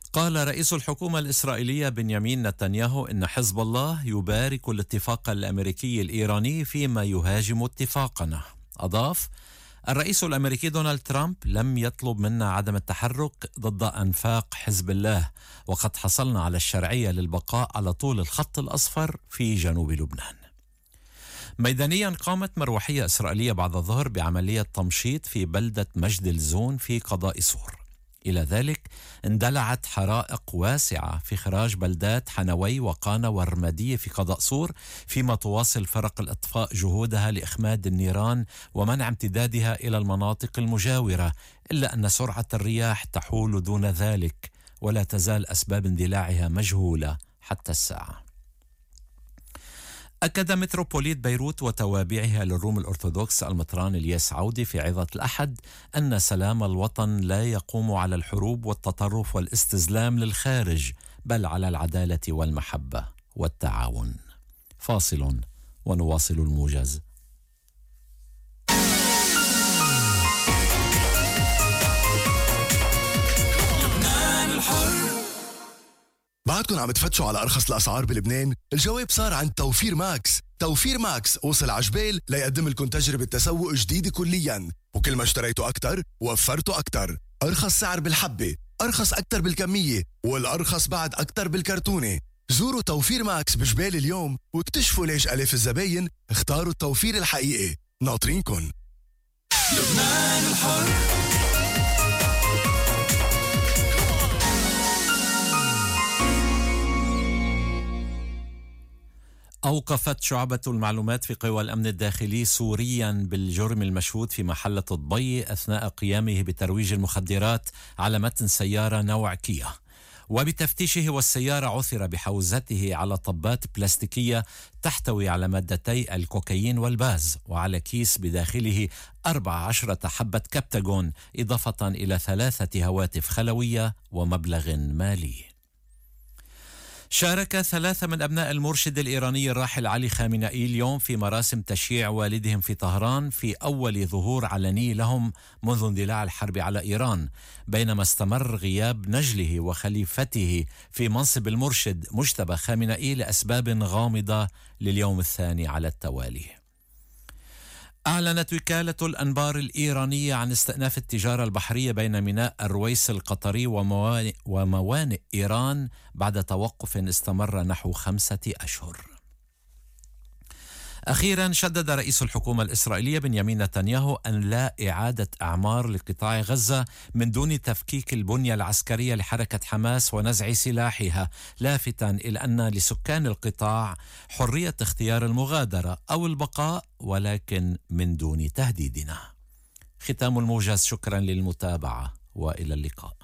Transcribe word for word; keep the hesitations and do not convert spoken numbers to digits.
قال رئيس الحكومة الإسرائيلية بنيامين نتنياهو إن حزب الله يبارك الاتفاق الأمريكي الإيراني فيما يهاجم اتفاقنا. أضاف: الرئيس الأمريكي دونالد ترامب لم يطلب منا عدم التحرك ضد أنفاق حزب الله، وقد حصلنا على الشرعية للبقاء على طول الخط الأصفر في جنوب لبنان. ميدانيا، قامت مروحية إسرائيلية بعد الظهر بعملية تمشيط في بلدة مجد الزون في قضاء صور. إلى ذلك اندلعت حرائق واسعة في خراج بلدات حنوي وقانا والرمادية في قضاء صور، فيما تواصل فرق الإطفاء جهودها لإخماد النيران ومنع امتدادها إلى المناطق المجاورة، إلا أن سرعة الرياح تحول دون ذلك، ولا تزال أسباب اندلاعها مجهولة حتى الساعة. أكد متروبوليت بيروت وتوابعها للروم الأرثوذكس المطران الياس عودي في عظة الأحد أن سلام الوطن لا يقوم على الحروب والتطرف والاستزلام للخارج، بل على العدالة والمحبة والتعاون. فاصل ونواصل الموجز. بعدكن عم تفتشوا على أرخص الأسعار بلبنان؟ الجواب صار عند توفير ماكس. توفير ماكس وصل عجبال ليقدم لكم تجربة تسوق جديدة كلياً، وكل ما اشتريتوا أكتر وفرتوا أكتر. أرخص سعر بالحبة، أرخص أكتر بالكمية، والأرخص بعد أكتر بالكرتونة. زوروا توفير ماكس بجبال اليوم واكتشفوا ليش ألاف الزباين اختاروا التوفير الحقيقي. ناطرينكن. لبنان الحر. أوقفت شعبة المعلومات في قوى الأمن الداخلي سوريا بالجرم المشهود في محلة الضبي أثناء قيامه بترويج المخدرات على متن سيارة نوع كيا، وبتفتيشه والسيارة عثر بحوزته على طبات بلاستيكية تحتوي على مادتي الكوكايين والباز، وعلى كيس بداخله أربع عشرة حبة كبتاغون، إضافة إلى ثلاثة هواتف خلوية ومبلغ مالي. شارك ثلاثة من أبناء المرشد الإيراني الراحل علي خامنئي اليوم في مراسم تشييع والدهم في طهران، في أول ظهور علني لهم منذ اندلاع الحرب على إيران، بينما استمر غياب نجله وخليفته في منصب المرشد مجتبى خامنئي لأسباب غامضة لليوم الثاني على التوالي. أعلنت وكالة الأنبار الإيرانية عن استئناف التجارة البحرية بين ميناء الرويس القطري وموانئ, وموانئ إيران بعد توقف استمر نحو خمسة أشهر. أخيرا، شدد رئيس الحكومة الإسرائيلية بنيامين نتنياهو أن لا إعادة أعمار لقطاع غزة من دون تفكيك البنية العسكرية لحركة حماس ونزع سلاحها، لافتا إلى أن لسكان القطاع حرية اختيار المغادرة أو البقاء، ولكن من دون تهديدنا. ختام الموجز، شكرا للمتابعة وإلى اللقاء.